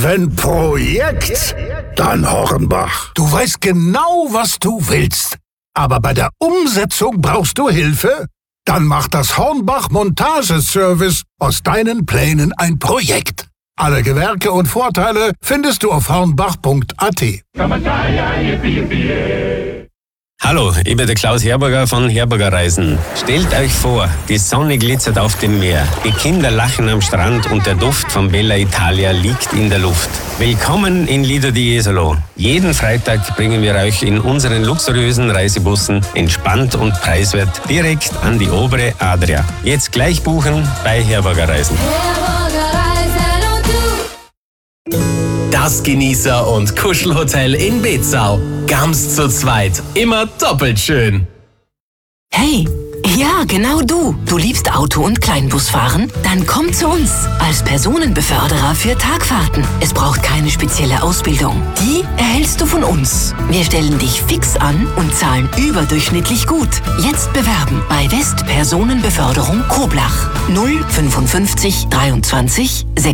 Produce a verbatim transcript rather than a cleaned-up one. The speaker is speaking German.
Wenn Projekt, dann Hornbach. Du weißt genau, was du willst. Aber bei der Umsetzung brauchst du Hilfe? Dann macht das Hornbach Montageservice aus deinen Plänen ein Projekt. Alle Gewerke und Vorteile findest du auf hornbach punkt a t. Hallo, ich bin der Klaus Herberger von Herberger Reisen. Stellt euch vor, die Sonne glitzert auf dem Meer, die Kinder lachen am Strand und der Duft von Bella Italia liegt in der Luft. Willkommen in Lido di Jesolo. Jeden Freitag bringen wir euch in unseren luxuriösen Reisebussen entspannt und preiswert direkt an die obere Adria. Jetzt gleich buchen bei Herberger Reisen. Das Genießer- und Kuschelhotel in Bezau. Ganz zu zweit. Immer doppelt schön. Hey, ja, genau du. Du liebst Auto- und Kleinbusfahren? Dann komm zu uns als Personenbeförderer für Tagfahrten. Es braucht keine spezielle Ausbildung. Die erhältst du von uns. Wir stellen dich fix an und zahlen überdurchschnittlich gut. Jetzt bewerben bei West Personenbeförderung Koblach null fünfundfünfzig dreiundzwanzig